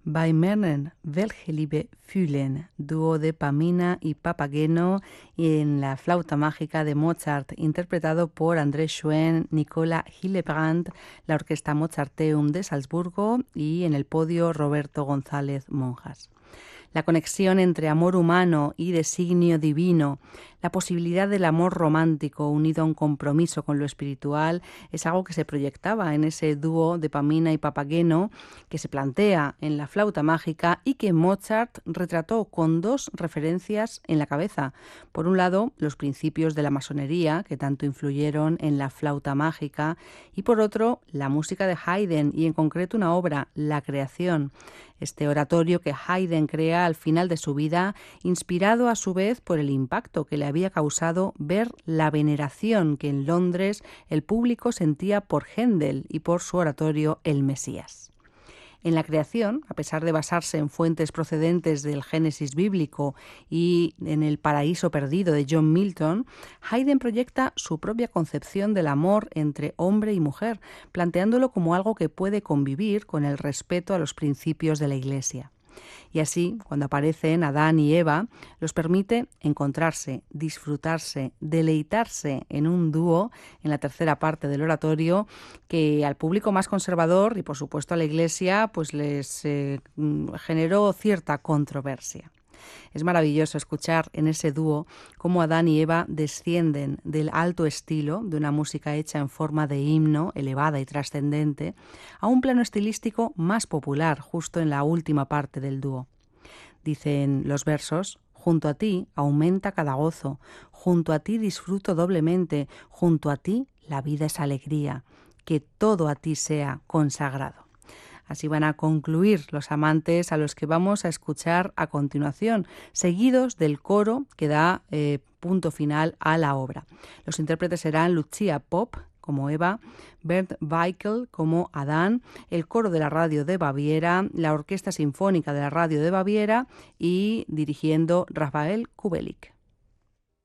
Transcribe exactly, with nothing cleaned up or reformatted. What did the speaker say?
Bei Männern, welche Liebe fühlen, dúo de Pamina y Papageno, y en la flauta mágica de Mozart, interpretado por André Schoen, Nicola Hillebrand, la Orquesta Mozarteum de Salzburgo y en el podio Roberto González Monjas. La conexión entre amor humano y designio divino, la posibilidad del amor romántico unido a un compromiso con lo espiritual, es algo que se proyectaba en ese dúo de Pamina y Papageno, que se plantea en la flauta mágica y que Mozart retrató con dos referencias en la cabeza. Por un lado, los principios de la masonería, que tanto influyeron en la flauta mágica, y por otro, la música de Haydn, y en concreto una obra, La Creación. Este oratorio que Haydn crea al final de su vida, inspirado a su vez por el impacto que le había causado ver la veneración que en Londres el público sentía por Händel y por su oratorio El Mesías. En La Creación, a pesar de basarse en fuentes procedentes del Génesis bíblico y en El Paraíso Perdido de John Milton, Haydn proyecta su propia concepción del amor entre hombre y mujer, planteándolo como algo que puede convivir con el respeto a los principios de la Iglesia. Y así, cuando aparecen Adán y Eva, los permite encontrarse, disfrutarse, deleitarse en un dúo en la tercera parte del oratorio que al público más conservador y por supuesto a la Iglesia pues les eh, generó cierta controversia. Es maravilloso escuchar en ese dúo cómo Adán y Eva descienden del alto estilo de una música hecha en forma de himno, elevada y trascendente, a un plano estilístico más popular justo en la última parte del dúo. Dicen los versos: junto a ti aumenta cada gozo, junto a ti disfruto doblemente, junto a ti la vida es alegría, que todo a ti sea consagrado. Así van a concluir los amantes a los que vamos a escuchar a continuación, seguidos del coro que da eh, punto final a la obra. Los intérpretes serán Lucia Popp como Eva, Bernd Weichel como Adán, el coro de la radio de Baviera, la Orquesta Sinfónica de la radio de Baviera y dirigiendo Rafael Kubelik.